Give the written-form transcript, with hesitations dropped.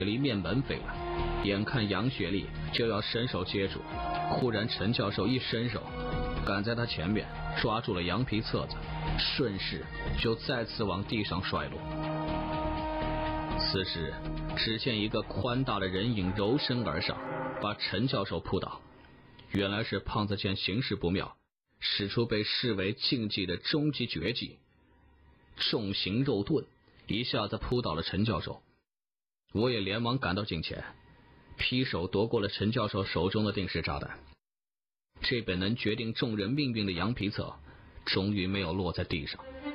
离面门飞来，眼看杨雪丽就要伸手接住，忽然陈教授一伸手赶在他前面抓住了羊皮册子，顺势就再次往地上摔落。此时只见一个宽大的人影柔身而上，把陈教授扑倒。原来是胖子见形势不妙，使出被视为禁忌的终极绝技重型肉盾，一下子扑倒了陈教授。我也连忙赶到近前，劈手夺过了陈教授手中的定时炸弹。这本能决定众人命运的羊皮册终于没有落在地上。